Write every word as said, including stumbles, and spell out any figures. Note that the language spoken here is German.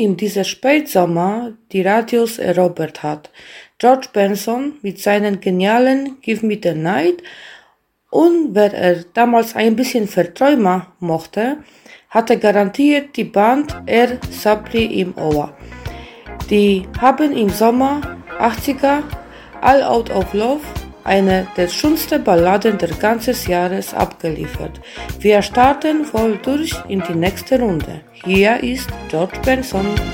in diesem Spätsommer die Radios erobert hat. George Benson mit seinen genialen Give Me the Night, und wer er damals ein bisschen Verträumer mochte, hatte garantiert die Band Air Supply im Ohr. Die haben im Sommer achtziger All Out of Love, eine der schönsten Balladen des ganzen Jahres, abgeliefert. Wir starten voll durch in die nächste Runde. Hier ist George Benson.